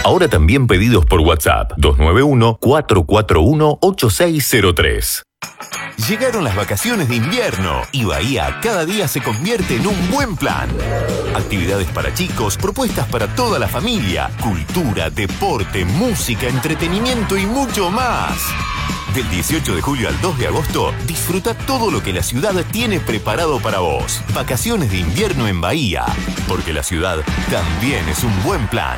Ahora también pedidos por WhatsApp 291-441-8603. Llegaron las vacaciones de invierno y Bahía cada día se convierte en un buen plan. Actividades para chicos, propuestas para toda la familia, cultura, deporte, música, entretenimiento y mucho más. Del 18 de julio al 2 de agosto, disfruta todo lo que la ciudad tiene preparado para vos. Vacaciones de invierno en Bahía, porque la ciudad también es un buen plan.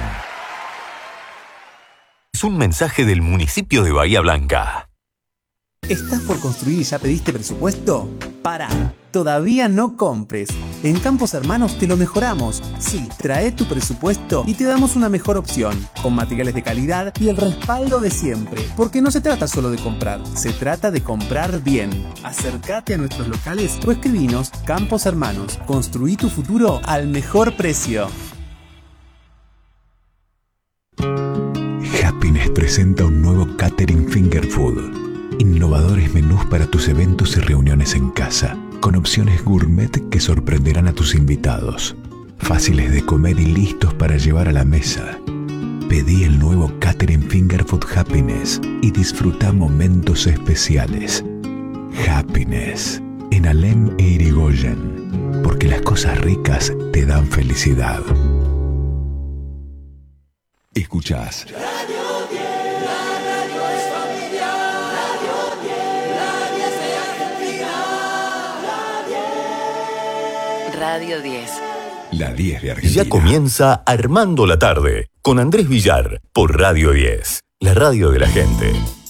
Es un mensaje del municipio de Bahía Blanca. ¿Estás por construir y ya pediste presupuesto? Pará, todavía no compres. En Campos Hermanos te lo mejoramos. Sí, trae tu presupuesto y te damos una mejor opción, con materiales de calidad y el respaldo de siempre. Porque no se trata solo de comprar, se trata de comprar bien. Acércate a nuestros locales o escribinos. Campos Hermanos, construí tu futuro al mejor precio. Happiness presenta un nuevo catering finger food. Innovadores menús para tus eventos y reuniones en casa, con opciones gourmet que sorprenderán a tus invitados. Fáciles de comer y listos para llevar a la mesa. Pedí el nuevo catering finger food Happiness y disfruta momentos especiales. Happiness, en Alem e Irigoyen, porque las cosas ricas te dan felicidad. Escuchás Radio 10, la radio es familiar. Radio 10, la 10 de Argentina. Radio 10. La 10 de Argentina. Ya comienza Armando la Tarde con Andrés Villar por Radio 10, la radio de la gente.